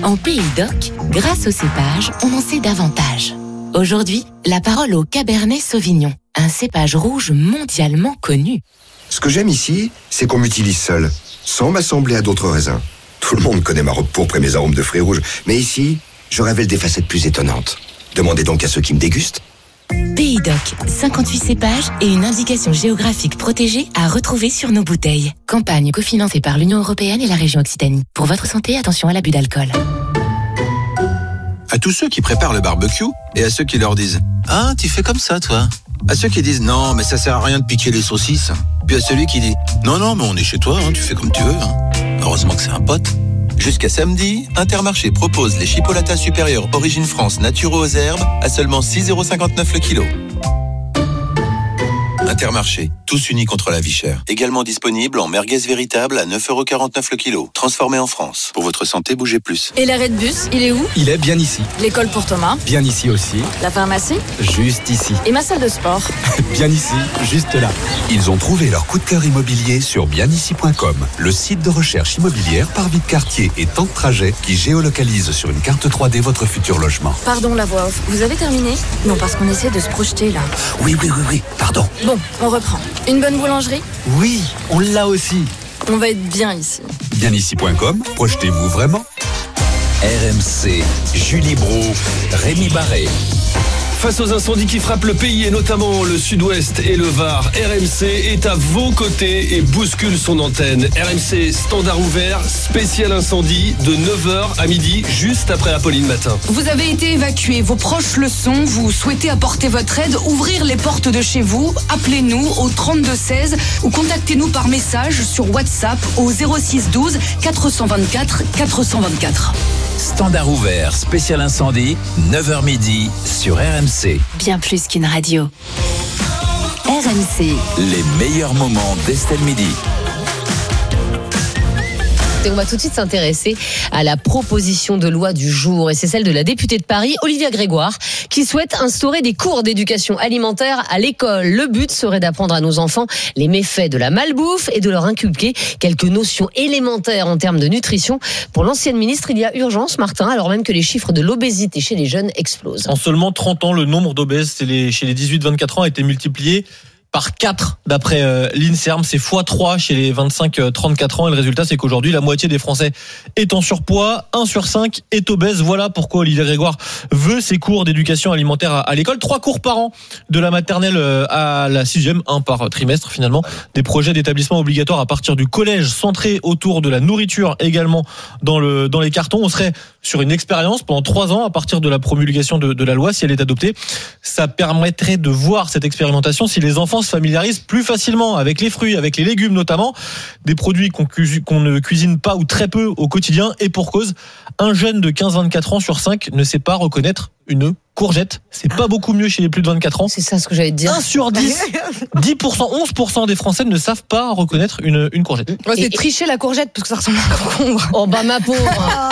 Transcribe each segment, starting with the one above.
En Pays d'Oc, grâce au cépage, on en sait davantage. Aujourd'hui, la parole au Cabernet Sauvignon, un cépage rouge mondialement connu. Ce que j'aime ici, c'est qu'on m'utilise seul, sans m'assembler à d'autres raisins. Tout le monde connaît ma robe pourpre et mes arômes de fruits rouges, mais ici, je révèle des facettes plus étonnantes. Demandez donc à ceux qui me dégustent. Pays d'Oc, 58 cépages et une indication géographique protégée à retrouver sur nos bouteilles. Campagne cofinancée par l'Union européenne et la région Occitanie. Pour votre santé, attention à l'abus d'alcool. À tous ceux qui préparent le barbecue et à ceux qui leur disent « Ah, tu fais comme ça, toi ?» À ceux qui disent « Non, mais ça sert à rien de piquer les saucisses ». Puis à celui qui dit « Non, mais on est chez toi, tu fais comme tu veux. » Heureusement que c'est un pote. Jusqu'à samedi, Intermarché propose les chipolatas supérieurs Origine France naturaux aux herbes à seulement 6,59€ le kilo. Intermarché, tous unis contre la vie chère. Également disponible en merguez véritable à 9,49€ le kilo. Transformé en France. Pour votre santé, bougez plus. Et l'arrêt de bus, il est où? Il est bien ici. L'école pour Thomas? Bien ici aussi. La pharmacie? Juste ici. Et ma salle de sport? Bien ici, juste là. Ils ont trouvé leur coup de cœur immobilier sur bienici.com, le site de recherche immobilière par vie de quartier et temps de trajet qui géolocalise sur une carte 3D votre futur logement. Pardon la voix off, vous avez terminé? Non, parce qu'on essaie de se projeter là. Oui, pardon. Bon, on reprend. Une bonne boulangerie? Oui, on l'a aussi. On va être bien ici. Bienici.com, projetez-vous vraiment? RMC, Julie Bro, Rémi Barré. Face aux incendies qui frappent le pays et notamment le sud-ouest et le Var, RMC est à vos côtés et bouscule son antenne. RMC standard ouvert, spécial incendie de 9h à midi, juste après Apolline Matin. Vous avez été évacué, vos proches le sont, vous souhaitez apporter votre aide, ouvrir les portes de chez vous, appelez-nous au 3216 ou contactez-nous par message sur WhatsApp au 06 12 424 424. Standard ouvert, spécial incendie, 9h midi sur RMC. Bien plus qu'une radio. RMC. Les meilleurs moments d'Estelle Midi. Et on va tout de suite s'intéresser à la proposition de loi du jour. Et c'est celle de la députée de Paris, Olivia Grégoire, qui souhaite instaurer des cours d'éducation alimentaire à l'école. Le but serait d'apprendre à nos enfants les méfaits de la malbouffe et de leur inculquer quelques notions élémentaires en termes de nutrition. Pour l'ancienne ministre, il y a urgence, Martin, alors même que les chiffres de l'obésité chez les jeunes explosent. En seulement 30 ans, le nombre d'obèses chez les 18-24 ans a été multiplié par 4 d'après l'INSERM, c'est x3 chez les 25-34 ans et le résultat c'est qu'aujourd'hui la moitié des Français est en surpoids, 1 sur 5 est obèse. Voilà pourquoi Olivia Grégoire veut ces cours d'éducation alimentaire à l'école, 3 cours par an de la maternelle à la 6e, 1 par trimestre finalement, des projets d'établissement obligatoires à partir du collège centrés autour de la nourriture également dans les cartons. On serait sur une expérience pendant 3 ans à partir de la promulgation de la loi si elle est adoptée. Ça permettrait de voir cette expérimentation si les enfants se familiarisent plus facilement avec les fruits, avec les légumes notamment, des produits qu'on ne cuisine pas ou très peu au quotidien et pour cause, un jeune de 15-24 ans sur 5 ne sait pas reconnaître une courgette. C'est pas beaucoup mieux chez les plus de 24 ans. C'est ça ce que j'allais te dire. 1 sur 10, 10%, 11% des Français ne savent pas reconnaître une courgette. Ouais, c'est tricher la courgette parce que ça ressemble à un concombre. Oh bah ma pauvre.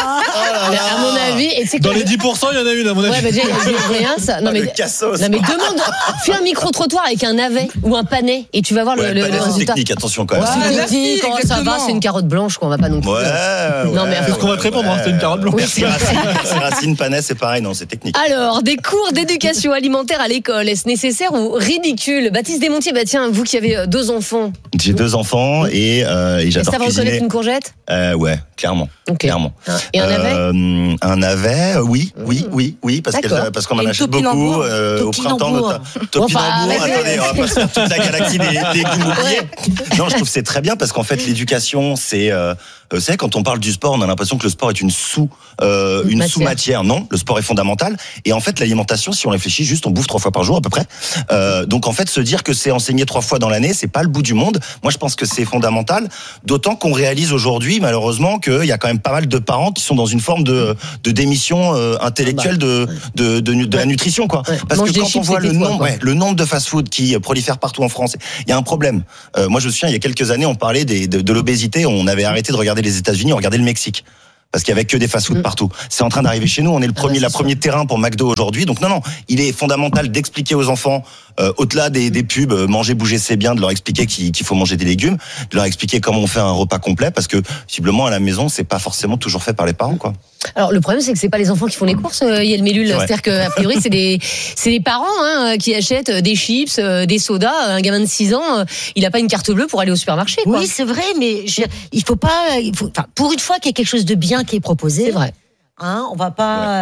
À mon avis, et c'est dans les 10%, il y en a une à mon avis. Ouais, bah j'ai rien ça. Non mais demande, fais un micro-trottoir avec un navet ou un panais et tu vas voir le résultat. C'est technique, attention quand même. C'est technique, ça va, c'est une carotte blanche qu'on va pas non plus. Non mais c'est ce qu'on va te répondre, c'est une carotte blanche. Oui, racine, panais, c'est pareil, non, c'est technique. Alors, des cours d'éducation alimentaire à l'école, est-ce nécessaire ou ridicule? Baptiste Desmontiers, bah tiens, vous qui avez 2 enfants. J'ai 2 enfants et j'adore cuisiner. Ça va reconnaître une courgette? Ouais, clairement. Okay. Clairement. Et un navet? Un navet, oui, parce qu'on en achète beaucoup au printemps. Topinambour, attendez, on va pas faire toute la galaxie des légumes oubliés. Non, je trouve que c'est très bien parce qu'en fait, l'éducation, c'est... Vous savez, quand on parle du sport, on a l'impression que le sport est une sous-matière. Non, le sport est fondamental. Et en fait, l'alimentation, si on réfléchit juste, on bouffe 3 fois par jour à peu près. Donc en fait, se dire que c'est enseigné 3 fois dans l'année, c'est pas le bout du monde. Moi, je pense que c'est fondamental. D'autant qu'on réalise aujourd'hui, malheureusement, qu'il y a quand même pas mal de parents qui sont dans une forme de démission intellectuelle de la nutrition, quoi. Parce que quand on voit le nombre de fast-food qui prolifèrent partout en France, il y a un problème. Moi, je me souviens, il y a quelques années, on parlait de l'obésité. On avait arrêté de regarder les États-Unis, on regardait le Mexique. Parce qu'il y avait que des fast-food partout. C'est en train d'arriver chez nous. On est le premier terrain pour McDo aujourd'hui. Donc non, il est fondamental d'expliquer aux enfants, au-delà des pubs, manger, bouger, c'est bien, de leur expliquer qu'il faut manger des légumes, de leur expliquer comment on fait un repas complet, parce que visiblement à la maison, c'est pas forcément toujours fait par les parents, quoi. Alors le problème c'est que c'est pas les enfants qui font les courses, Yael Mellul, c'est-à-dire que a priori c'est des parents qui achètent des chips, des sodas. Un gamin de 6 ans, il a pas une carte bleue pour aller au supermarché, quoi. Oui, c'est vrai, mais il faut pour une fois qu'il y a quelque chose de bien qui est proposé. C'est vrai. On va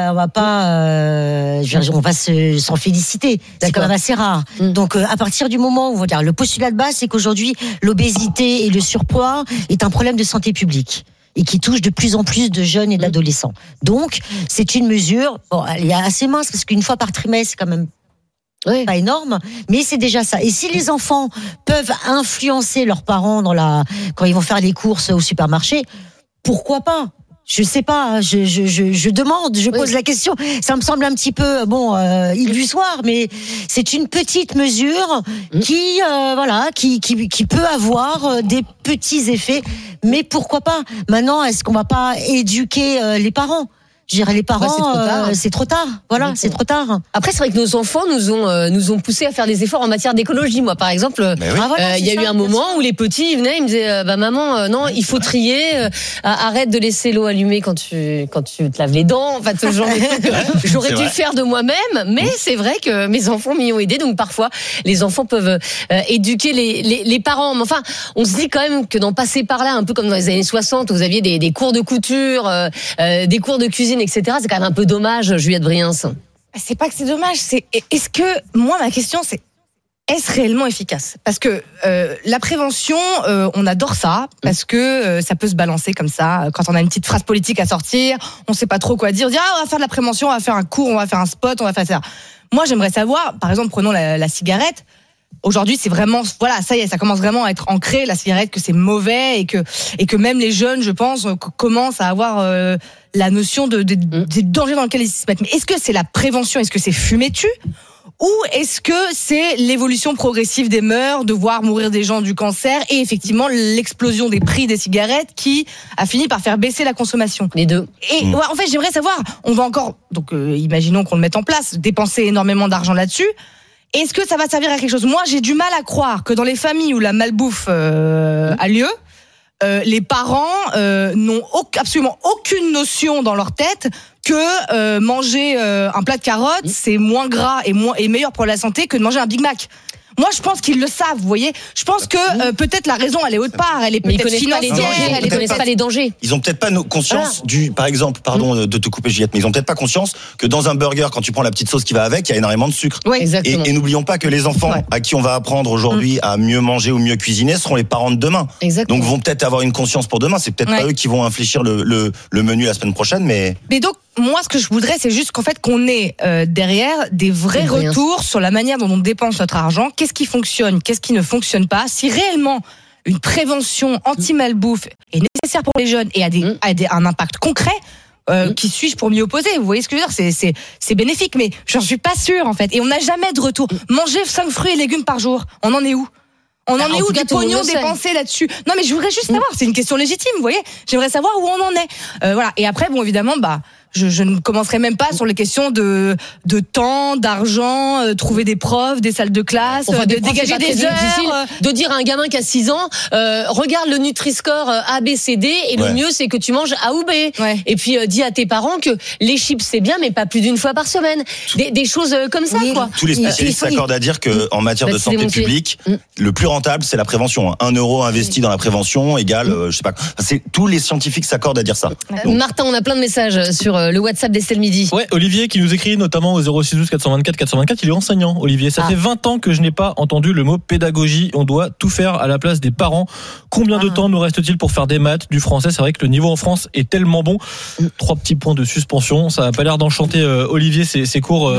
s'en féliciter. C'est quand même assez rare. Donc, à partir du moment où, on va dire, le postulat de base, c'est qu'aujourd'hui, l'obésité et le surpoids est un problème de santé publique et qui touche de plus en plus de jeunes et d'adolescents. Donc, c'est une mesure, elle est assez mince parce qu'une fois par trimestre, c'est quand même pas énorme, mais c'est déjà ça. Et si les enfants peuvent influencer leurs parents quand ils vont faire les courses au supermarché, pourquoi pas? Je sais pas, je demande, je pose la question. Ça me semble un petit peu illusoire, mais c'est une petite mesure qui peut avoir des petits effets. Mais pourquoi pas? Maintenant, est-ce qu'on va pas éduquer les parents? Je dirais les parents, c'est trop tard. Voilà, c'est trop tard. Après, c'est vrai que nos enfants nous ont poussé à faire des efforts en matière d'écologie. Moi, par exemple, il y a eu un moment où les petits ils venaient, ils me disaient, maman, non, il faut trier. Arrête de laisser l'eau allumée quand tu te laves les dents. En fait, ce genre de trucs j'aurais dû faire de moi-même. Mais c'est vrai que mes enfants m'y ont aidé. Donc parfois, les enfants peuvent éduquer les parents. Mais enfin, on se dit quand même que d'en passer par là, un peu comme dans les années 60, où vous aviez des cours de couture, des cours de cuisine, etc. C'est quand même un peu dommage, Juliette Briens. C'est pas que c'est dommage, est-ce que, moi, ma question, c'est, est-ce réellement efficace? Parce que la prévention, on adore ça, parce que ça peut se balancer comme ça. Quand on a une petite phrase politique à sortir, on sait pas trop quoi dire. On dit, on va faire de la prévention, on va faire un cours, on va faire un spot, on va faire ça. Moi, j'aimerais savoir, par exemple, prenons la cigarette. Aujourd'hui, c'est vraiment, voilà, ça y est, ça commence vraiment à être ancré, la cigarette, que c'est mauvais et que même les jeunes, je pense, commencent à avoir la notion des dangers dans lesquels ils se mettent. Mais est-ce que c'est la prévention? Est-ce que c'est fumer tue? Ou est-ce que c'est l'évolution progressive des mœurs, de voir mourir des gens du cancer et effectivement l'explosion des prix des cigarettes qui a fini par faire baisser la consommation? Les deux. Et en fait, j'aimerais savoir, on va encore, donc imaginons qu'on le mette en place, dépenser énormément d'argent là-dessus. Est-ce que ça va servir à quelque chose? Moi, j'ai du mal à croire que dans les familles où la malbouffe a lieu, les parents n'ont absolument aucune notion dans leur tête que manger un plat de carottes, c'est moins gras et meilleur pour la santé que de manger un Big Mac. Moi, je pense qu'ils le savent, vous voyez. Je pense que peut-être la raison, elle est autre part. Elle est peut-être financière. Ils ne connaissent pas les dangers. Ils ont peut-être pas conscience par exemple, pardon de te couper, Juliette, mais ils ont peut-être pas conscience que dans un burger, quand tu prends la petite sauce qui va avec, il y a énormément de sucre. Oui, exactement. Et n'oublions pas que les enfants à qui on va apprendre aujourd'hui à mieux manger ou mieux cuisiner seront les parents de demain. Exactement. Donc vont peut-être avoir une conscience pour demain. C'est peut-être pas eux qui vont infléchir le menu la semaine prochaine, mais donc, moi, ce que je voudrais, c'est juste qu'en fait, qu'on ait derrière des vrais retours sur la manière dont on dépense notre argent. Qu'est-ce qui fonctionne, qu'est-ce qui ne fonctionne pas? Si réellement une prévention anti-malbouffe est nécessaire pour les jeunes et a un impact concret, qui suis-je pour m'y opposer? Vous voyez ce que je veux dire? C'est bénéfique, mais j'en suis pas sûre, en fait. Et on n'a jamais de retour. Manger 5 fruits et légumes par jour, on en est où? On en est où du pognon dépensé là-dessus? Non, mais je voudrais juste savoir, c'est une question légitime, vous voyez? J'aimerais savoir où on en est. Voilà. Et après, bon, évidemment, je ne commencerai même pas sur les questions de temps, d'argent, trouver des profs, des salles de classe, de dégager des heures. De dire à un gamin qui a 6 ans, regarde le Nutri-Score A, B, C, D, et le mieux c'est que tu manges A ou B. Et puis dis à tes parents que les chips c'est bien, mais pas plus d'une fois par semaine. Des choses comme ça, quoi. Tous les spécialistes s'accordent à dire que en matière de santé publique, le plus rentable c'est la prévention. 1 euro investi dans la prévention égale, je sais pas. Tous les scientifiques s'accordent à dire ça. Donc. Martin, on a plein de messages sur le WhatsApp d'Estelle Midi. Ouais, Olivier qui nous écrit notamment au 0612 424 424, il est enseignant, Olivier. Ça fait 20 ans que je n'ai pas entendu le mot pédagogie. On doit tout faire à la place des parents. Combien de temps nous reste-t-il pour faire des maths, du français? C'est vrai que le niveau en France est tellement bon. 3 petits points de suspension. Ça n'a pas l'air d'enchanter Olivier ses cours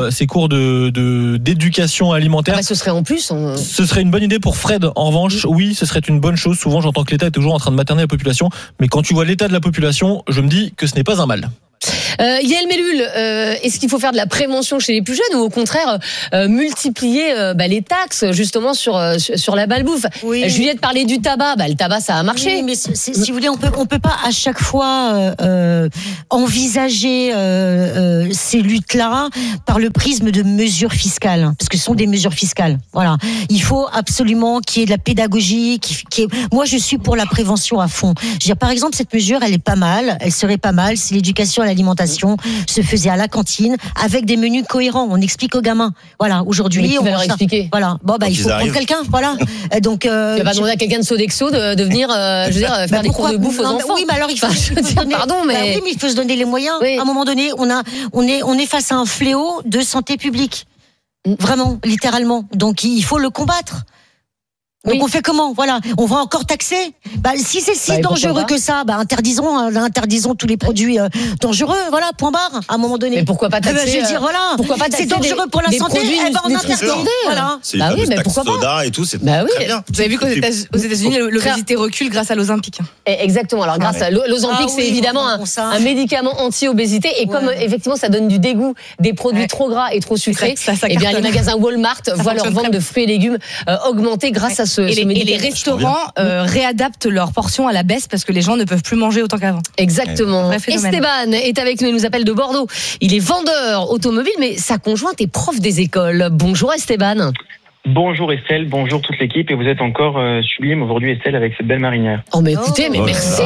d'éducation alimentaire. Ce serait en plus. Ce serait une bonne idée pour Fred. En revanche, oui, ce serait une bonne chose. Souvent, j'entends que l'État est toujours en train de materner la population. Mais quand tu vois l'état de la population, je me dis que ce n'est pas un mal. Yael Mellul, est-ce qu'il faut faire de la prévention chez les plus jeunes ou au contraire multiplier les taxes justement sur la malbouffe? Oui. Juliette parlait du tabac. Le tabac, ça a marché. Oui, mais si vous voulez, on peut pas à chaque fois envisager ces luttes-là par le prisme de mesures fiscales, parce que ce sont des mesures fiscales. Voilà. Il faut absolument qu'il y ait de la pédagogie. Moi, je suis pour la prévention à fond. Je veux dire, par exemple, cette mesure, elle est pas mal. Elle serait pas mal si l'éducation à l'alimentation se faisait à la cantine avec des menus cohérents. On explique aux gamins. Voilà. Aujourd'hui, on va leur expliquer. Voilà. Il faut prendre quelqu'un. Voilà. Donc, tu vas pas demander à quelqu'un de Sodexo de venir, faire des cours de bouffe aux enfants. Oui, mais alors il faut. Pardon, mais oui, mais il faut se donner les moyens. Oui. À un moment donné, on est face à un fléau de santé publique. Vraiment, littéralement. Donc, il faut le combattre. Donc on fait comment? Voilà, on va encore taxer. Si c'est si dangereux que ça, interdisons tous les produits dangereux. Voilà, point barre. À un moment donné. Mais pourquoi pas taxer? Je veux dire, voilà. Pourquoi pas taxer c'est dangereux pour la santé. On interdit. Voilà. C'est mais pourquoi pas? Soda et tout, c'est très bien. Vous avez vu qu'aux États-Unis, l'obésité recule grâce à l'Ozempic. Exactement. Alors grâce à l'Ozempic, c'est évidemment un médicament anti-obésité et comme effectivement ça donne du dégoût des produits trop gras et trop sucrés, et bien les magasins Walmart voient leur vente de fruits et légumes augmenter grâce à et les restaurants réadaptent leurs portions à la baisse parce que les gens ne peuvent plus manger autant qu'avant. Exactement. Esteban est avec nous, il nous appelle de Bordeaux. Il est vendeur automobile, mais sa conjointe est prof des écoles. Bonjour Esteban. Bonjour Estelle, bonjour toute l'équipe et vous êtes encore sublime aujourd'hui Estelle avec cette belle marinière. Oh mais écoutez, merci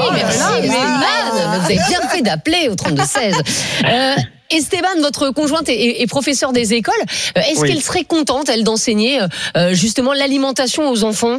Esteban. Vous avez bien fait d'appeler au 32-16. Esteban, votre conjointe est professeure des écoles. Est-ce qu'elle serait contente, elle, d'enseigner justement l'alimentation aux enfants?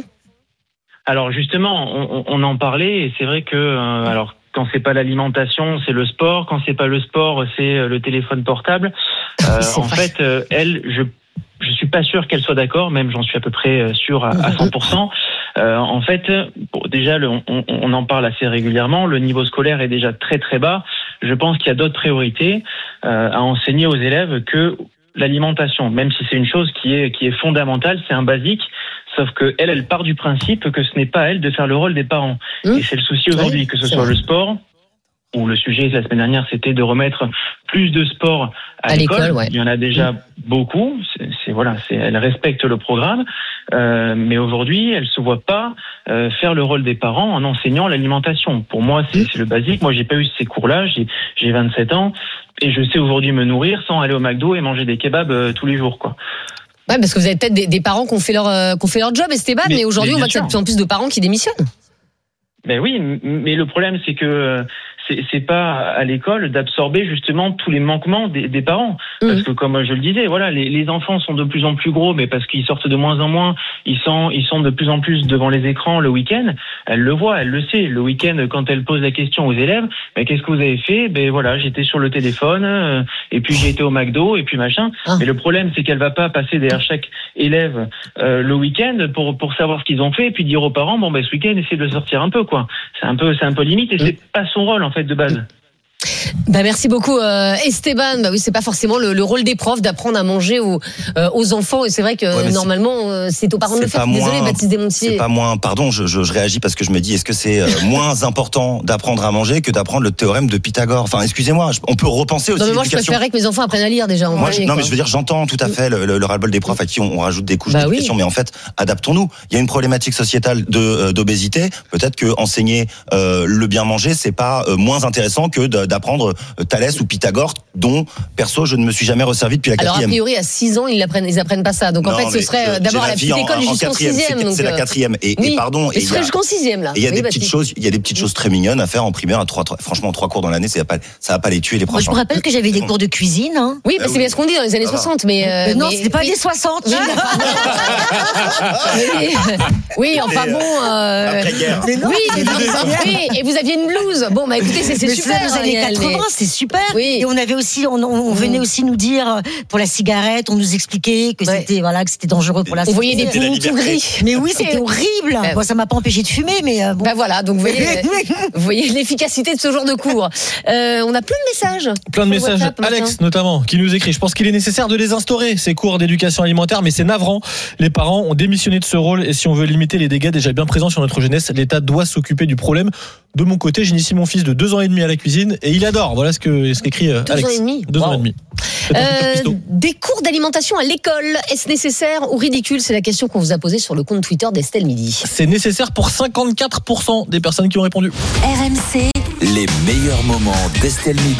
Alors justement, on en parlait et c'est vrai que alors quand c'est pas l'alimentation, c'est le sport. Quand c'est pas le sport, c'est le téléphone portable. Fait, elle, je suis pas sûr qu'elle soit d'accord, même j'en suis à peu près sûr à 100%. En fait, déjà, on en parle assez régulièrement. Le niveau scolaire est déjà très très bas. Je pense qu'il y a d'autres priorités à enseigner aux élèves que l'alimentation, même si c'est une chose qui est fondamentale, c'est un basique. Sauf que elle part du principe que ce n'est pas à elle de faire le rôle des parents. Et c'est le souci aujourd'hui, que ce soit le sport, où le sujet la semaine dernière c'était de remettre plus de sport à l'école. Il y en a déjà beaucoup. Elle respecte le programme, mais aujourd'hui elle se voit pas faire le rôle des parents en enseignant l'alimentation. Pour moi c'est le basique. Moi j'ai pas eu ces cours-là. J'ai 27 ans et je sais aujourd'hui me nourrir sans aller au McDo et manger des kebabs tous les jours, quoi. Ouais, parce que vous avez peut-être des parents qui ont fait leur job, Esteban, mais aujourd'hui on voit qu'il y a de plus en plus de parents qui démissionnent. Ben oui, mais le problème c'est que c'est pas à l'école d'absorber justement tous les manquements des parents. Parce que comme je le disais, voilà, les enfants sont de plus en plus gros, mais parce qu'ils sortent de moins en moins, ils sont de plus en plus devant les écrans le week-end. Elle le voit, elle le sait. Le week-end, quand elle pose la question aux élèves, mais qu'est-ce que vous avez fait? Ben voilà, j'étais sur le téléphone, et puis j'ai été au McDo, et puis machin. Mais le problème, c'est qu'elle va pas passer derrière chaque élève le week-end pour savoir ce qu'ils ont fait, et puis dire aux parents, bon ben ce week-end, essayez de le sortir un peu, quoi. C'est un peu limite, et c'est pas son rôle en fait de base. Merci beaucoup Esteban. Oui, c'est pas forcément le rôle des profs d'apprendre à manger aux enfants, et c'est vrai que normalement c'est aux parents de le faire. Désolé Baptiste Desmontiers. C'est pas moins, pardon, je réagis parce que je me dis, est-ce que c'est moins important d'apprendre à manger que d'apprendre le théorème de Pythagore? Enfin, excusez-moi, on peut repenser aussi. Non mais moi je préférerais que mes enfants apprennent à lire déjà. Mais je veux dire, j'entends tout à fait le ras-le-bol des profs à qui on rajoute des couches d'éducation, mais en fait, adaptons-nous. Il y a une problématique sociétale d'obésité. Peut-être que enseigner le bien manger, c'est pas moins intéressant que d'apprendre Thalès ou Pythagore, dont perso je ne me suis jamais resservi depuis la 4e. Alors a priori à 6 ans ils apprennent pas ça. Donc en fait ce serait d'abord à la petite école jusqu'en 6e. C'est la 4e et pardon. Et ce serait jusqu'en 6e là. Et il y a des petites choses très mignonnes à faire en primaire. Franchement 3 cours dans l'année, ça va pas les tuer les prochains. Moi je me rappelle que j'avais des cours de cuisine. Hein. Oui, c'est bien ce qu'on dit dans les années 60, mais non, c'était pas les 60. Oui, enfin bon. Après-guerre. Oui, et vous aviez une blouse. Bon bah écoutez, c'est super. Les années 80, c'est super. Oui. Et on avait aussi, on venait aussi nous dire pour la cigarette, on nous expliquait que c'était dangereux pour la santé. On voyait des poumons tout gris. Mais oui, c'était horrible. Bon, ça m'a pas empêché de fumer, mais bon. Bah voilà, donc vous voyez l'efficacité de ce genre de cours. On a plein de messages. Plein de messages. WhatsApp, Alex notamment, qui nous écrit: je pense qu'il est nécessaire de les instaurer, ces cours d'éducation alimentaire, mais c'est navrant. Les parents ont démissionné de ce rôle et si on veut limiter les dégâts déjà bien présents sur notre jeunesse, l'État doit s'occuper du problème de mon côté, j'initie mon fils de 2 ans et demi à la cuisine et il adore. Voilà ce qu'écrit Alex. 2 ans et demi. 2 ans et demi. Des cours d'alimentation à l'école, est-ce nécessaire ou ridicule? C'est la question qu'on vous a posée sur le compte Twitter d'Estelle Midi. C'est nécessaire pour 54% des personnes qui ont répondu. RMC, les meilleurs moments d'Estelle Midi.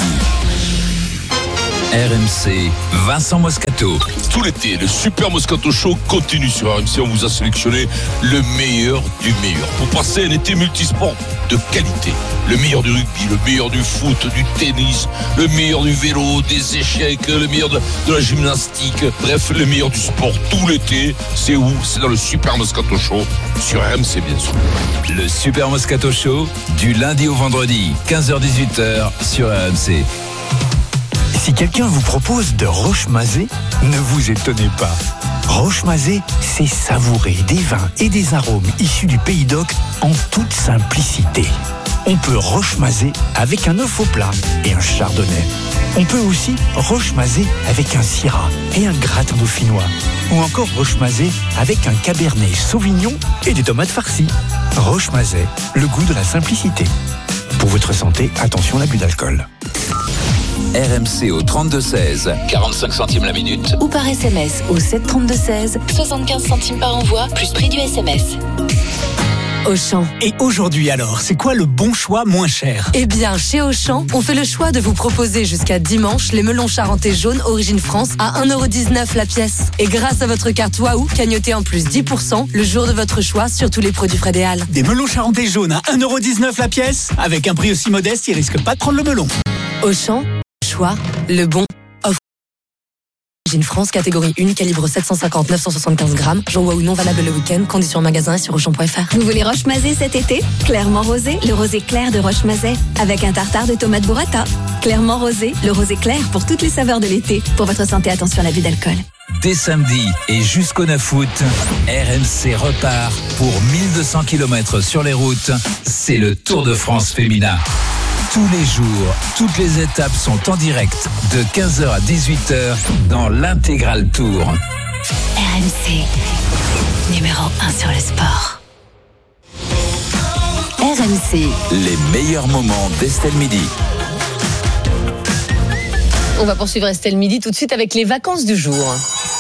RMC, Vincent Moscato. Tout l'été, le Super Moscato Show continue sur RMC. On vous a sélectionné le meilleur du meilleur pour passer un été multisport de qualité. Le meilleur du rugby, le meilleur du foot, du tennis, le meilleur du vélo, des échecs, le meilleur de la gymnastique. Bref, le meilleur du sport tout l'été. C'est où? C'est dans le Super Moscato Show sur RMC, bien sûr. Le Super Moscato Show, du lundi au vendredi, 15h-18h sur RMC. Si quelqu'un vous propose de roche-mazé, ne vous étonnez pas. Roche-mazé, c'est savourer des vins et des arômes issus du Pays d'Oc en toute simplicité. On peut roche-mazé avec un œuf au plat et un chardonnay. On peut aussi roche-mazé avec un syrah et un gratin dauphinois. Ou encore roche-mazé avec un cabernet sauvignon et des tomates farcies. Roche-mazé, le goût de la simplicité. Pour votre santé, attention à l'abus d'alcool. RMC au 32-16, 45 centimes la minute. Ou par SMS au 732-16, 75 centimes par envoi, plus prix du SMS. Auchan. Et aujourd'hui alors, c'est quoi le bon choix moins cher? Eh bien, chez Auchan, on fait le choix de vous proposer jusqu'à dimanche les melons charentais jaunes Origine France à 1,19€ la pièce. Et grâce à votre carte Waouh, cagnotez en plus 10% le jour de votre choix sur tous les produits Frédéal. Des melons charentais jaunes à 1,19€ la pièce? Avec un prix aussi modeste, ils risquent pas de prendre le melon. Auchan, choix, le bon. Offre Origine France, catégorie 1, calibre 750-975 grammes. Jour Waouh non valable le week-end. Conditions magasin et sur Auchan.fr. Vous voulez Roche-Mazet cet été? Clairement rosé, le rosé clair de Roche-Mazet. Avec un tartare de tomates burrata. Clairement rosé, le rosé clair pour toutes les saveurs de l'été. Pour votre santé, attention à l'abus d'alcool. Dès samedi et jusqu'au 9 août, RMC repart pour 1200 km sur les routes. C'est le Tour de France féminin. Tous les jours, toutes les étapes sont en direct de 15h à 18h dans l'Intégral Tour. RMC, numéro 1 sur le sport. RMC, les meilleurs moments d'Estelle Midi. On va poursuivre Estelle Midi tout de suite avec les vacances du jour.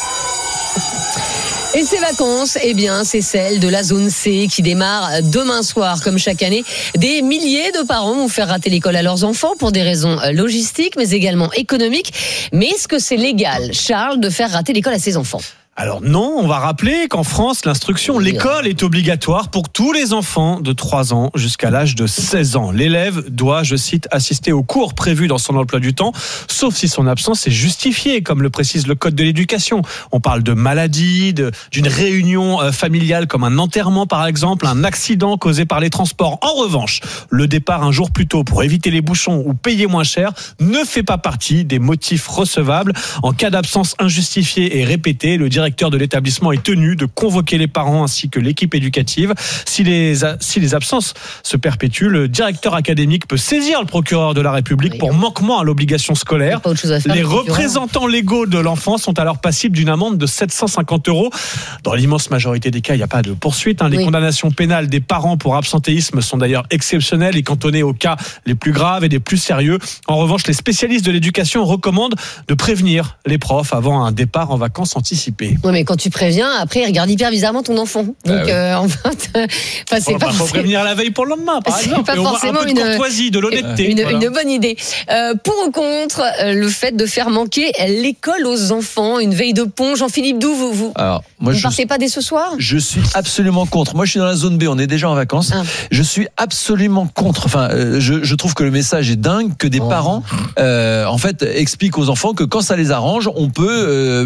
Et ces vacances, eh bien, c'est celle de la zone C qui démarre demain soir, comme chaque année. Des milliers de parents vont faire rater l'école à leurs enfants pour des raisons logistiques, mais également économiques. Mais est-ce que c'est légal, Charles, de faire rater l'école à ses enfants ? Alors non, on va rappeler qu'en France, l'école est obligatoire pour tous les enfants de 3 ans jusqu'à l'âge de 16 ans. L'élève doit, je cite, assister aux cours prévus dans son emploi du temps, sauf si son absence est justifiée, comme le précise le Code de l'éducation. On parle de maladie, d'une réunion familiale comme un enterrement par exemple, un accident causé par les transports. En revanche, le départ un jour plus tôt pour éviter les bouchons ou payer moins cher ne fait pas partie des motifs recevables. En cas d'absence injustifiée et répétée, le directeur de l'établissement est tenu de convoquer les parents ainsi que l'équipe éducative. Si les absences se perpétuent, le directeur académique peut saisir le procureur de la République pour manquement à l'obligation scolaire. Les représentants légaux de l'enfant sont alors passibles d'une amende de 750 €. Dans l'immense majorité des cas, il n'y a pas de poursuite. Les condamnations pénales des parents pour absentéisme sont d'ailleurs exceptionnelles et cantonnées aux cas les plus graves et les plus sérieux. En revanche, les spécialistes de l'éducation recommandent de prévenir les profs avant un départ en vacances anticipées. Oui, mais quand tu préviens, après, il regarde hyper bizarrement ton enfant. Donc, en fait, c'est pas. Faut prévenir la veille pour le lendemain, par exemple. C'est pas forcément un peu de courtoisie, de l'honnêteté. Une bonne idée. Pour ou contre le fait de faire manquer l'école aux enfants, une veille de pont, Jean-Philippe Doux, vous partez pas dès ce soir? Je suis absolument contre. Moi, je suis dans la zone B. On est déjà en vacances. Je suis absolument contre. Enfin, je trouve que le message est dingue, que des parents, en fait, expliquent aux enfants que quand ça les arrange, on peut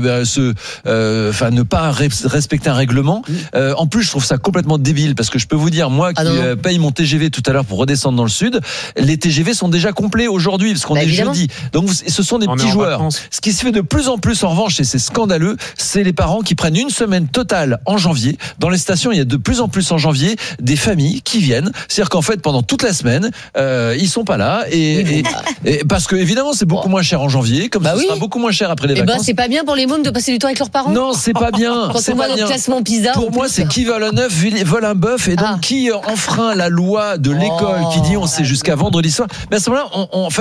ne pas respecter un règlement. En plus, je trouve ça complètement débile parce que je peux vous dire, moi qui paye mon TGV tout à l'heure pour redescendre dans le sud, les TGV sont déjà complets aujourd'hui parce qu'on est jeudi. Donc ce sont des petits joueurs. Ce qui se fait de plus en plus en revanche, et c'est scandaleux, c'est les parents qui prennent une semaine totale en janvier. Dans les stations, il y a de plus en plus en janvier des familles qui viennent. C'est-à-dire qu'en fait, pendant toute la semaine, ils sont pas là et Et parce que évidemment, c'est beaucoup moins cher en janvier, comme ça sera beaucoup moins cher après les vacances. C'est pas bien pour les mômes de passer du temps avec leurs parents. Non, c'est pas bien. Quand on voit notre classement PISA. Pour moi, c'est qui vole un œuf vole un bœuf, et donc qui enfreint la loi de l'école qui dit on sait jusqu'à vendredi soir. Mais à ce moment-là,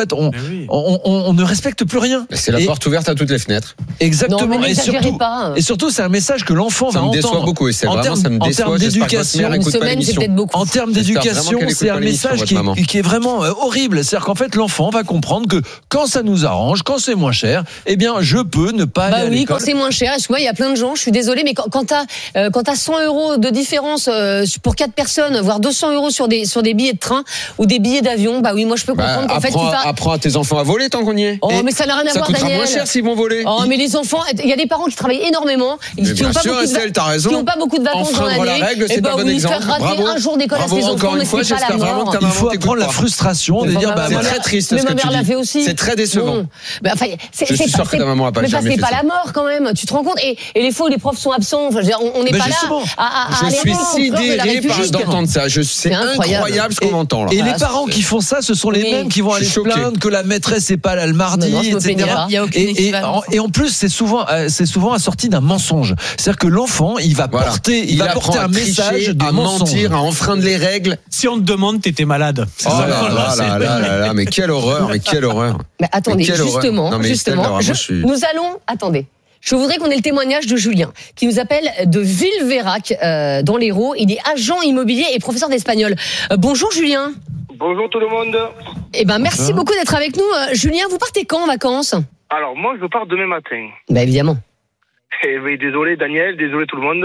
on ne respecte plus rien. C'est la porte ouverte à toutes les fenêtres. Exactement. Non, mais et surtout, c'est un message que l'enfant va entendre. Ça me déçoit beaucoup, et c'est vraiment, ça me déçoit. En termes d'éducation, une semaine, c'est peut-être beaucoup. En termes d'éducation, c'est un message qui est vraiment horrible. C'est-à-dire qu'en fait, l'enfant va comprendre que quand ça nous arrange, quand c'est moins cher, eh bien, je peux ne pas aller à l'école. Oui, quand c'est moins cher. Excuse-moi, il y a plein de gens, je suis désolée, mais quand t'as 100 euros de différence pour 4 personnes, voire 200 euros sur des billets de train ou des billets d'avion, bah oui, moi je peux comprendre qu'en fait apprends à tes enfants à voler tant qu'on y est. Oh, mais ça n'a rien à voir, Daniel. Ça coûtera moins cher s'ils vont voler. Oh, mais les enfants, il y a des parents qui travaillent énormément, qui n'ont pas beaucoup de vacances dans l'année. La règle, c'est un bon exemple. Faire rater un jour d'école à ses enfants, mais c'est pas la mort. Il faut apprendre la frustration de dire, c'est très triste ce que tu dis. C'est très décevant. Je suis sûr que ta maman a pas jamais fait ça. C'est pas la mort quand même, tu te rends compte. Et les fois où les profs sont absents, on n'est pas là. Je suis sidéré d'entendre ça. C'est incroyable ce qu'on entend là. Et les parents qui font ça, ce sont les mêmes qui vont aller se plaindre que la maîtresse n'est pas là le mardi, etc. Et en plus, c'est souvent assorti d'un mensonge. C'est-à-dire que l'enfant, il va porter un message de à mensonge, mentir, à enfreindre les règles. Si on te demande, t'étais malade. Oh là, mais quelle horreur, Mais attendez, justement, nous allons, attendez. Je voudrais qu'on ait le témoignage de Julien, qui nous appelle de Villeveyrac, dans l'Hérault. Il est agent immobilier et professeur d'espagnol. Bonjour Julien. Bonjour tout le monde. Eh ben, merci beaucoup d'être avec nous. Julien, vous partez quand en vacances? Alors, moi, je pars demain matin. Bah, évidemment. Désolé Daniel, désolé tout le monde.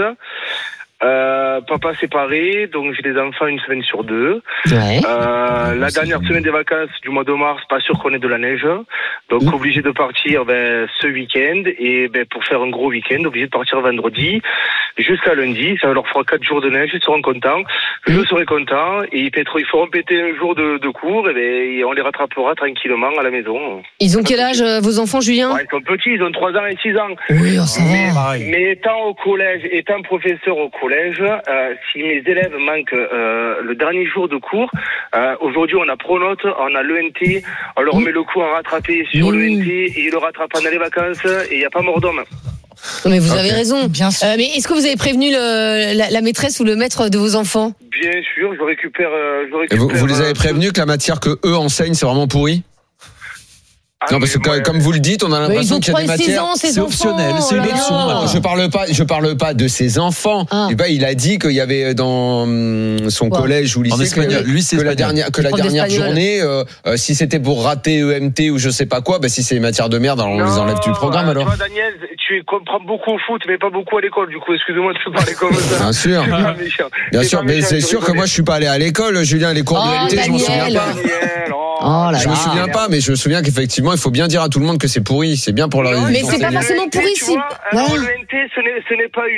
Papa séparé, donc j'ai des enfants une semaine sur 2. Ouais. La dernière semaine des vacances du mois de mars, pas sûr qu'on ait de la neige, donc obligé de partir ce week-end, et pour faire un gros week-end, obligé de partir vendredi jusqu'à lundi. Ça leur fera 4 jours de neige, ils seront contents, je serai content, et ils feront péter un jour de cours, et on les rattrapera tranquillement à la maison. Ils ont quel âge vos enfants, Julien? Ils sont petits, ils ont 3 ans et 6 ans. Oui, ça va. Mais étant au collège, étant professeur au collège, si mes élèves manquent le dernier jour de cours, aujourd'hui on a Pronote, on a l'ENT, on leur met le cours à rattraper sur l'ENT et ils le rattrapent pendant les vacances et il n'y a pas mort d'homme. Mais vous avez raison. Bien sûr. Mais est-ce que vous avez prévenu la maîtresse ou le maître de vos enfants? Bien sûr, je récupère. Vous les avez prévenus que la matière que eux enseignent c'est vraiment pourri? Non, parce que comme vous le dites, on a l'impression qu'il y a des matières. C'est optionnel, c'est une option. Non, je parle pas de ses enfants. Il a dit qu'il y avait dans son collège ou lycée que la dernière journée, si c'était pour rater EMT ou je sais pas quoi, si c'est les matières de merde, alors on les enlève du programme alors. Tu vois, Daniel, tu comprends beaucoup au foot, mais pas beaucoup à l'école. Du coup, excusez-moi de te parler comme ça. Bien sûr. Bien sûr, mais c'est sûr que moi je suis pas allé à l'école, Julien. Les cours de EMT, je m'en souviens pas. Je me souviens pas, mais je me souviens qu'effectivement, il faut bien dire à tout le monde que c'est pourri. C'est bien pour leur éducation. Mais c'est pas forcément pourri, si. L'ENT, ce n'est pas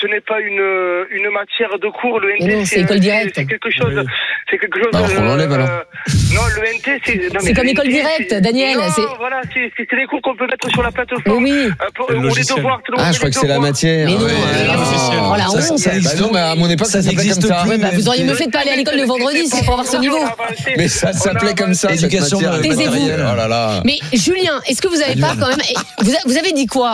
une matière de cours. L'ENT, c'est école directe. C'est quelque chose. C'est quelque chose. Alors on l'enlève alors. Non, l'ENT, c'est comme école directe, Daniel. Voilà, c'est les cours qu'on peut mettre sur la plateforme. Oui. Pour les devoirs. Je crois que c'est la matière. Mais non, non, mais à mon époque, ça n'existe plus. Vous auriez mieux fait de pas aller à l'école le vendredi, c'est pour avoir ce niveau. Mais ça s'appelait comme ça. Éducation matérielle. Oh là là. Mais Julien, est-ce que vous avez pas quand même vous avez dit quoi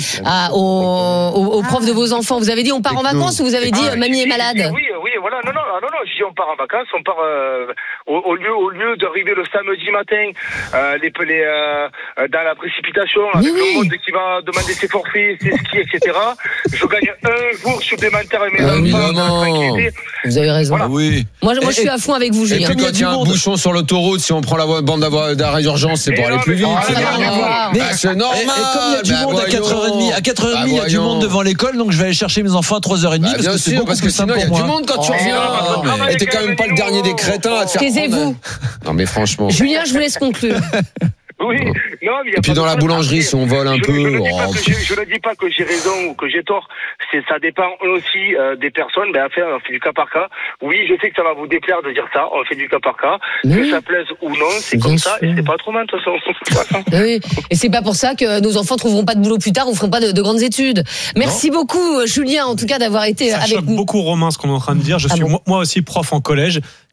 aux profs de vos enfants? Vous avez dit on part en vacances ou vous avez dit mamie est malade? Oui, voilà. Non. Je dis on part en vacances, on part au lieu d'arriver le samedi matin dans la précipitation avec le monde qui va demander ses forfaits, ses skis, etc. Je gagne un jour supplémentaire à mes enfants. Vous avez raison. Voilà. Oui. Moi je suis à fond avec vous, Julien. Et puis quand il y a un bouchon sur l'autoroute, si on prend la bande d'arrêt d'urgence, c'est pour aller plus vite. C'est normal. Et comme il y a du monde à 4h30, il y a du monde devant l'école, donc je vais aller chercher mes enfants à 3h30 parce que c'est beaucoup plus simple pour moi. Sinon il y a du monde quand tu reviens. Et t'es quand même pas le dernier des crétins à te faire. Taisez-vous. Non mais franchement. Julien, je vous laisse conclure. Oui, non, mais et puis dans la boulangerie, si on vole un peu. Je ne dis pas que j'ai raison ou que j'ai tort. Ça dépend aussi des personnes. On fait du cas par cas. Oui, je sais que ça va vous déplaire de dire ça. On fait du cas par cas. Que ça plaise ou non, c'est comme ça. Et c'est pas trop mal de toute façon. Oui. Et c'est pas pour ça que nos enfants trouveront pas de boulot plus tard ou feront pas de grandes études. Merci beaucoup, Julien, en tout cas, d'avoir été avec nous. Ça choque beaucoup, Romain, ce qu'on est en train de dire. Je suis moi aussi prof en collège.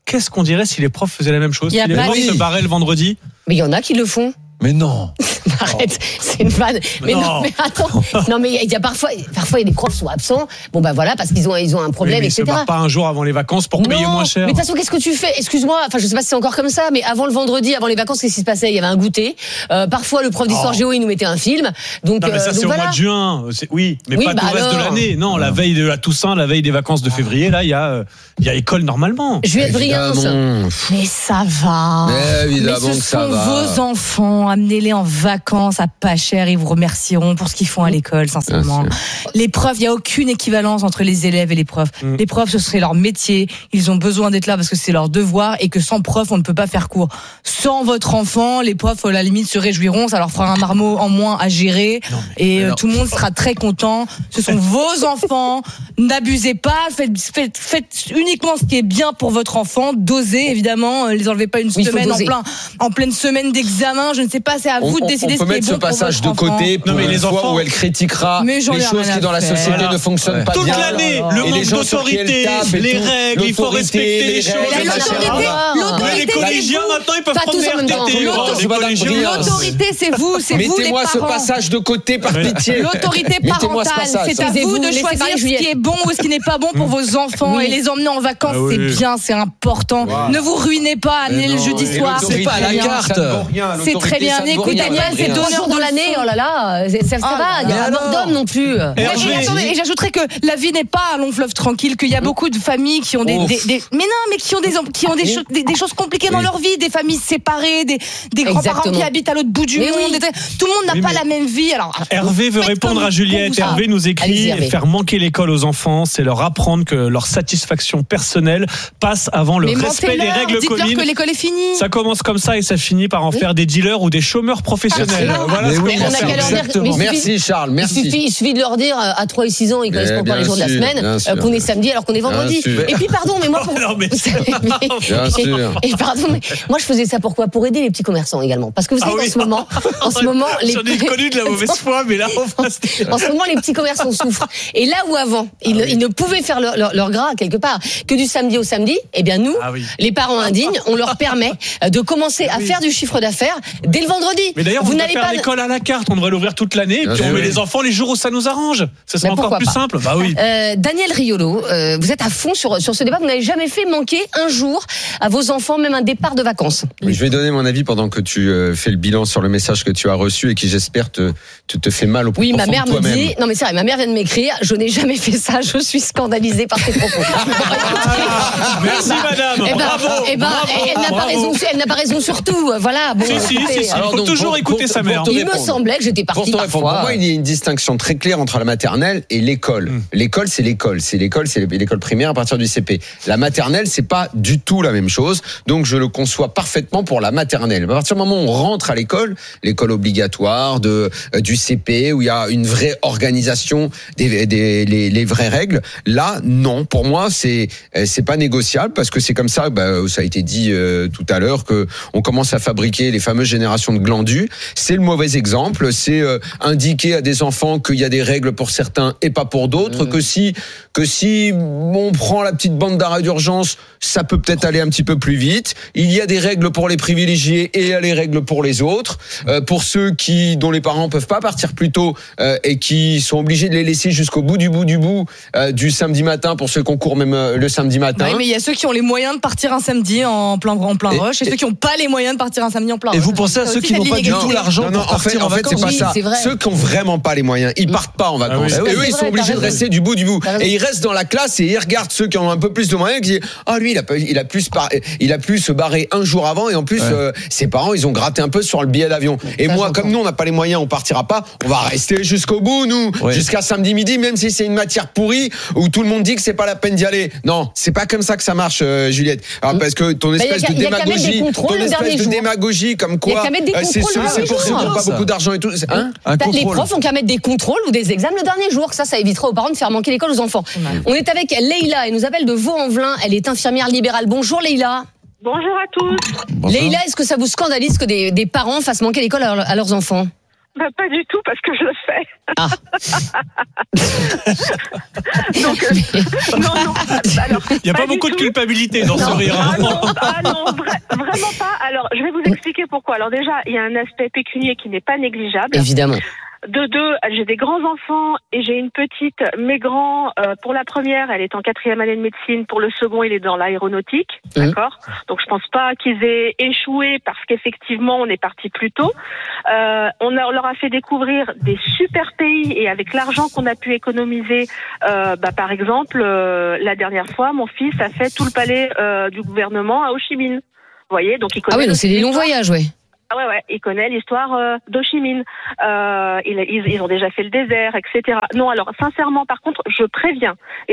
qu'est-ce qu'on dirait si les profs faisaient la même chose? Si les profs se barraient le vendredi? Mais il y en a qui le font. Mais non. Arrête, c'est une vanne. Mais non, mais attends. Non, mais il y a parfois il y a des profs qui sont absents. Bon, ben voilà, parce qu'ils ont un problème, mais etc. Ils se barrent pas un jour avant les vacances pour payer moins cher. Mais de toute façon, qu'est-ce que tu fais? Excuse-moi, enfin, je sais pas si c'est encore comme ça, mais avant le vendredi, avant les vacances, qu'est-ce qui se passait? Il y avait un goûter. Parfois, le prof d'histoire géo, il nous mettait un film. Donc, non, mais ça, c'est au mois de juin. Oui, mais pas tout le reste de l'année. Non, la veille de la Toussaint, la veille des vacances de février, là, il y a école normalement. Juliette Briens. Mais ça va. Mais ce sont vos enfants. Amenez-les en vacances à pas cher. Ils vous remercieront pour ce qu'ils font à l'école, sincèrement. Les profs, il n'y a aucune équivalence entre les élèves et les profs. Les profs, ce serait leur métier. Ils ont besoin d'être là parce que c'est leur devoir et que sans prof, on ne peut pas faire cours. Sans votre enfant, les profs, à la limite, se réjouiront. Ça leur fera un marmot en moins à gérer. Tout le monde sera très content. Ce sont vos enfants. N'abusez pas. Faites uniquement ce qui est bien pour votre enfant. Dosez, évidemment. Les enlevez pas une semaine en pleine semaine d'examen. Je ne sais pas, c'est à vous de décider ce qui est bon pour votre enfant. On peut mettre ce passage de côté pour les fois où elle critiquera les choses qui dans la société ne fonctionnent pas bien. Toute l'année, le manque d'autorité, les règles, il faut respecter les choses. Mais les collégiens, maintenant, ils peuvent prendre des RTT. L'autorité, c'est vous les parents. Mettez-moi ce passage de côté par pitié. L'autorité parentale, c'est à vous de choisir ce qui est bon ou ce qui n'est pas bon pour vos enfants et les emmener en vacances, c'est bien, c'est important. Ne vous ruinez pas, amenez le jeudi soir. C'est pas à la carte. C'est très bien. Écoutez bien, c'est donneur de l'année. Oh là là, ça va, il y a un mort d'homme non plus. Et j'ajouterais que la vie n'est pas un long fleuve tranquille, qu'il y a beaucoup de familles qui ont des choses compliquées dans leur vie, des familles séparées, des grands-parents qui habitent à l'autre bout du monde. Tout le monde n'a pas la même vie. Alors, Hervé veut répondre à Juliette. Hervé nous écrit: faire manquer l'école aux enfants, c'est leur apprendre que leur satisfaction personnelle passe avant le respect des règles communes. Dites-leur que l'école est finie. Ça commence comme ça et ça finit par en faire des dealers ou des chômeurs professionnels. Voilà. Merci Charles, merci. Il suffit de leur dire à 3 et 6 ans, ils connaissent pas encore les jours de la semaine, qu'on est samedi alors qu'on est vendredi. Et puis pardon, mais moi moi je faisais ça pourquoi? Pour aider les petits commerçants également. Parce que vous savez en ce moment j'en ai connu de la mauvaise foi, mais là en ce moment les petits commerçants souffrent. Et là où avant ils ne pouvaient faire leur gras quelque part que du samedi au samedi, eh bien nous, les parents indignes, on leur permet de commencer à faire du chiffre d'affaires dès le vendredi. Mais d'ailleurs, vous n'allez pas l'école à la carte, on devrait l'ouvrir toute l'année et puis on met les enfants les jours où ça nous arrange. Ça serait encore plus simple. Bah oui. Daniel Riolo, vous êtes à fond sur ce débat. Vous n'avez jamais fait manquer un jour à vos enfants, même un départ de vacances. Je vais donner mon avis pendant que tu fais le bilan sur le message que tu as reçu et qui, j'espère, te fait mal au plus profond de toi-même. Oui, ma mère me dit, non mais c'est vrai, ma mère vient de m'écrire, je n'ai jamais fait ça, je suis scandalisée par tes propos. Merci madame. Bravo. Elle n'a pas raison sur tout. Voilà. Bon, si. Il faut toujours écouter sa mère. Il me semblait que j'étais partie parfois. Pour moi, il y a une distinction très claire entre la maternelle et l'école. L'école, c'est l'école. C'est l'école primaire à partir du CP. La maternelle, c'est pas du tout la même chose. Donc, je le conçois parfaitement pour la maternelle. À partir du moment où on rentre à l'école obligatoire du CP, où il y a une vraie organisation, les vraies règles, là, non. Pour moi, c'est pas négociable parce que c'est comme ça, ça a été dit tout à l'heure, que on commence à fabriquer les fameuses générations de glandus. C'est le mauvais exemple. C'est indiquer à des enfants qu'il y a des règles pour certains et pas pour d'autres, que si on prend la petite bande d'arrêt d'urgence, ça peut peut-être aller un petit peu plus vite. Il y a des règles pour les privilégiés et il y a les règles pour les autres. Pour ceux dont les parents peuvent pas partir plus tôt et qui sont obligés de les laisser jusqu'au bout du samedi matin, pour ceux qui courent même le samedi matin. Oui, mais il y a ceux qui ont les moyens de partir un samedi en plein rush et ceux qui n'ont pas les moyens de partir un samedi en plein rush. Et vous pensez à ceux qui n'ont pas du tout l'argent pour partir en vacances? En fait, c'est pas ça. Ceux qui ont vraiment pas les moyens, ils partent pas en vacances. Et eux, ils sont obligés de rester du bout. Et ils restent dans la classe et ils regardent ceux qui ont un peu plus de moyens, qui disent lui, il a pu se barrer un jour avant, et en plus ses parents, ils ont gratté un peu sur le billet d'avion. Et moi, comme nous, on n'a pas les moyens, on partira pas. On va rester jusqu'au bout, nous, jusqu'à samedi midi, même si c'est une matière pourrie où tout le monde dit que c'est pas la peine d'y aller. Non, c'est pas comme ça que ça marche, Juliette. Alors, parce que ton espèce de démagogie, comme quoi c'est pour ceux qui n'ont pas beaucoup d'argent et tout. Les profs ont qu'à mettre des contrôles ou des examens le dernier jour. Ça évitera aux parents de faire manquer l'école aux enfants. On est avec Leïla, elle nous appelle de Vaux-en-Velin. Elle est infirmière libérale. Bonjour Leïla. Bonjour à tous. Leïla, est-ce que ça vous scandalise que des parents fassent manquer l'école à leurs enfants? Pas du tout, parce que je le fais. Ah. Donc, non. Alors, il n'y a pas beaucoup de culpabilité dans ce rire. Non, vraiment pas. Alors, je vais vous expliquer pourquoi. Alors déjà, il y a un aspect pécunier qui n'est pas négligeable. Évidemment. De deux, j'ai des grands-enfants et j'ai une petite. Mes grands, pour la première, elle est en 4e année de médecine. Pour le second, il est dans l'aéronautique. D'accord. Donc, je pense pas qu'ils aient échoué parce qu'effectivement, on est parti plus tôt. On leur a fait découvrir des super pays et avec l'argent qu'on a pu économiser, par exemple, la dernière fois, mon fils a fait tout le palais du gouvernement à Ho Chi Minh. Vous voyez, donc il connaît. Ah oui, donc c'est des longs voyages, ouais. Ah ouais, il connaît l'histoire d'Ho Chi Minh. Ils ont déjà fait le désert, etc. Non, alors sincèrement, par contre, je préviens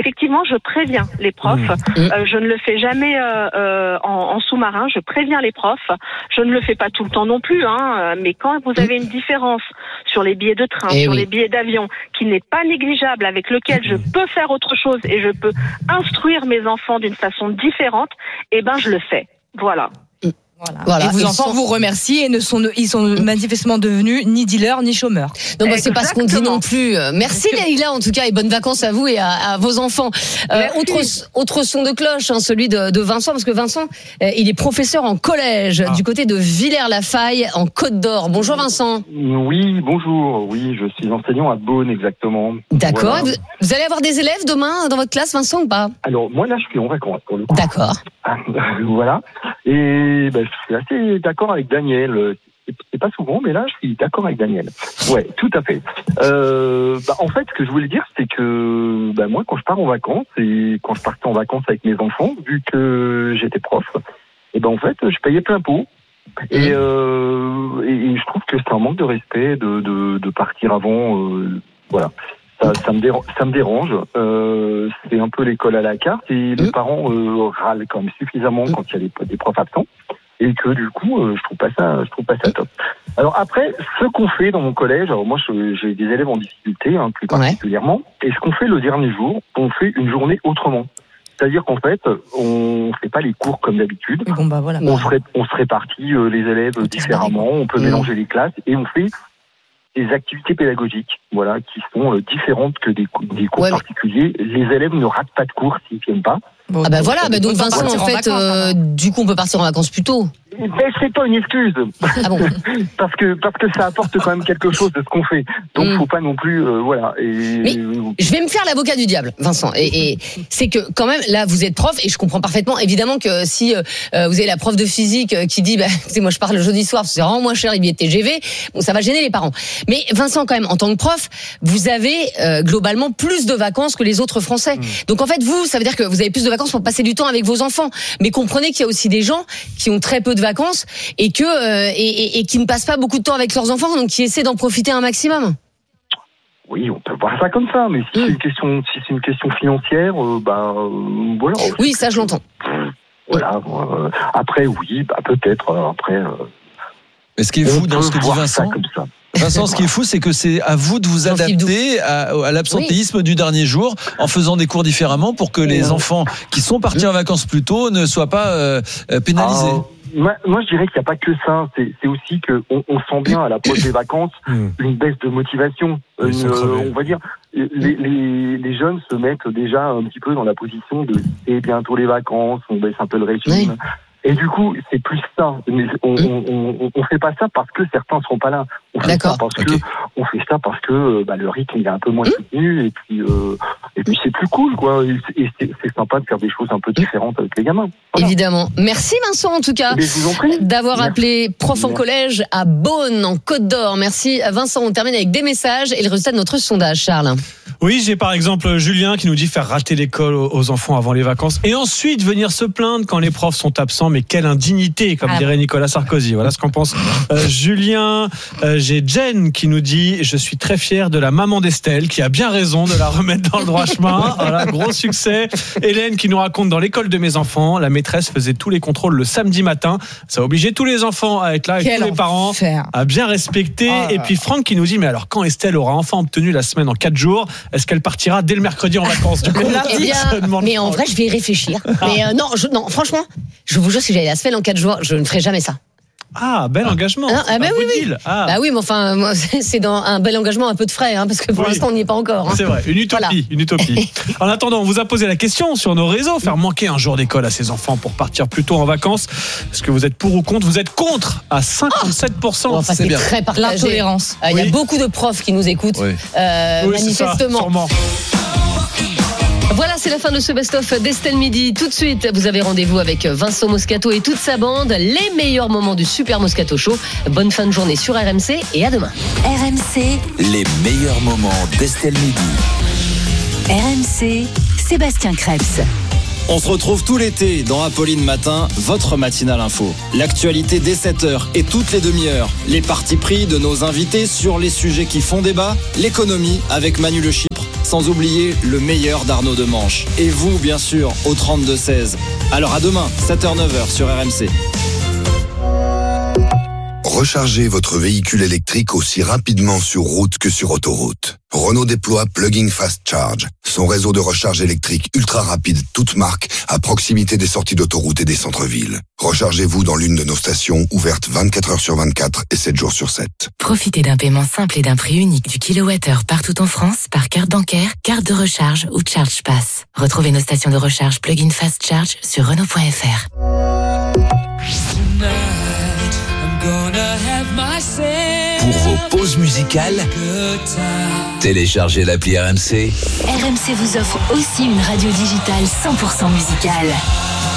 les profs. Je ne le fais jamais en sous-marin. Je préviens les profs. Je ne le fais pas tout le temps non plus, mais quand vous avez une différence sur les billets de train, les billets d'avion, qui n'est pas négligeable, avec lequel je peux faire autre chose et je peux instruire mes enfants d'une façon différente, je le fais. Voilà. Et vos enfants vous remercient et ils sont manifestement devenus ni dealers ni chômeurs. Non, c'est pas ce qu'on dit non plus. Merci Leïla en tout cas et bonnes vacances à vous et à vos enfants. Autre son de cloche, celui de Vincent, parce que Vincent, il est professeur en collège du côté de Villers-la-Faille en Côte d'Or. Bonjour Vincent. Oui, bonjour. Oui, je suis enseignant à Beaune exactement. D'accord. Voilà. Vous allez avoir des élèves demain dans votre classe, Vincent, ou pas? Alors moi là, je suis en vacances pour le coup. D'accord. Voilà. Et je suis assez d'accord avec Daniel. C'est pas souvent, mais là, je suis d'accord avec Daniel. Ouais, tout à fait. En fait, ce que je voulais dire, c'est que moi, quand je pars en vacances et quand je partais en vacances avec mes enfants, vu que j'étais prof, en fait, je payais plein pot. Et je trouve que c'est un manque de respect de partir avant. Voilà. Ça me dérange. C'est un peu l'école à la carte et les parents râlent quand même suffisamment quand il y a des profs absents et que du coup je trouve pas ça top. Alors après, ce qu'on fait dans mon collège, alors moi j'ai des élèves en difficulté plus particulièrement, et ce qu'on fait le dernier jour, on fait une journée autrement. C'est-à-dire qu'en fait, on fait pas les cours comme d'habitude. Voilà. On se répartit les élèves différemment, on peut mélanger les classes et on fait des activités pédagogiques, qui sont différentes que des cours particuliers. Les élèves ne ratent pas de cours s'ils viennent pas. Donc Vincent, en fait, du coup, on peut partir en vacances plus tôt. C'est pas une excuse. Ah bon? parce que ça apporte quand même quelque chose de ce qu'on fait. Donc faut pas non plus, Mais je vais me faire l'avocat du diable, Vincent. Et c'est que quand même, là, vous êtes prof et je comprends parfaitement. Évidemment que si vous avez la prof de physique qui dit, moi je pars le jeudi soir, c'est vraiment moins cher les billets de TGV. Bon, ça va gêner les parents. Mais Vincent, quand même, en tant que prof, vous avez globalement plus de vacances que les autres Français. Donc en fait, ça veut dire que vous avez plus de vacances pour passer du temps avec vos enfants. Mais comprenez qu'il y a aussi des gens qui ont très peu de vacances et qui ne passent pas beaucoup de temps avec leurs enfants, donc qui essaient d'en profiter un maximum. Oui, on peut voir ça comme ça, mais si c'est une question financière, voilà. Oui, ça je l'entends. Voilà. Après, oui, peut-être. Après. Mais ce qui est fou dans ce que dit Vincent, ce qui est fou, c'est que c'est à vous de vous adapter à l'absentéisme du dernier jour en faisant des cours différemment pour que les enfants qui sont partis en vacances plus tôt ne soient pas pénalisés. Moi, je dirais qu'il n'y a pas que ça. C'est aussi qu'on sent bien à l'approche des vacances une baisse de motivation. On va dire, les jeunes se mettent déjà un petit peu dans la position de c'est bientôt les vacances, on baisse un peu le régime. Oui. Et du coup, c'est plus ça. On fait pas ça parce que certains seront pas là. On fait ça parce que le rythme il est un peu moins soutenu et puis c'est plus cool et c'est sympa de faire des choses un peu différentes avec les gamins. Voilà. Évidemment. Merci Vincent en tout cas d'avoir appelé prof en collège à Beaune en Côte d'Or. Merci Vincent. On termine avec des messages et le résultat de notre sondage, Charles. Oui, j'ai par exemple Julien qui nous dit faire rater l'école aux enfants avant les vacances et ensuite venir se plaindre quand les profs sont absents. Mais quelle indignité, comme dirait Nicolas Sarkozy. Voilà ce qu'en pense Julien. J'ai Jen qui nous dit: je suis très fier de la maman d'Estelle qui a bien raison de la remettre dans le droit chemin. Voilà, gros succès. Hélène qui nous raconte: dans l'école de mes enfants, la maîtresse faisait tous les contrôles le samedi matin. Ça a obligé tous les enfants à être là et tous les parents à bien respecter. Et puis Franck qui nous dit: mais alors quand Estelle aura enfin obtenu la semaine en 4 jours, est-ce qu'elle partira dès le mercredi en vacances? Du coup, mais en vrai, je vais y réfléchir. Mais non, franchement, je vous jure, si j'avais la semaine en 4 jours, je ne ferai jamais ça. Ah, bel engagement. Ah, bah oui. Bah oui, mais enfin, moi, c'est dans un bel engagement, un peu de frais, parce que pour l'instant, on n'y est pas encore. C'est vrai, une utopie. Voilà. Une utopie. En attendant, on vous a posé la question sur nos réseaux, faire manquer un jour d'école à ses enfants pour partir plus tôt en vacances. Est-ce que vous êtes pour ou contre? Vous êtes contre à 57%. Enfin, c'est bien. Très partagé. L'intolérance. Il y a beaucoup de profs qui nous écoutent, manifestement. Sûrement. Voilà, c'est la fin de ce best-of d'Estelle Midi. Tout de suite, vous avez rendez-vous avec Vincent Moscato et toute sa bande. Les meilleurs moments du Super Moscato Show. Bonne fin de journée sur RMC et à demain. RMC, les meilleurs moments d'Estelle Midi. RMC, Sébastien Krebs. On se retrouve tout l'été dans Apolline Matin, votre matinale info. L'actualité dès 7h et toutes les demi-heures. Les partis pris de nos invités sur les sujets qui font débat. L'économie avec Manu Le Chypre. Sans oublier le meilleur d'Arnaud Demanche. Et vous, bien sûr, au 32-16. Alors à demain, 7h-9h sur RMC. Rechargez votre véhicule électrique aussi rapidement sur route que sur autoroute. Renault déploie Plug-in Fast Charge, son réseau de recharge électrique ultra rapide, toute marque, à proximité des sorties d'autoroute et des centres-villes. Rechargez-vous dans l'une de nos stations, ouvertes 24 heures sur 24 et 7 jours sur 7. Profitez d'un paiement simple et d'un prix unique du kilowattheure partout en France par carte bancaire, carte de recharge ou Charge Pass. Retrouvez nos stations de recharge Plug-in Fast Charge sur Renault.fr. Pour vos pauses musicales, téléchargez l'appli RMC. RMC vous offre aussi une radio digitale 100% musicale.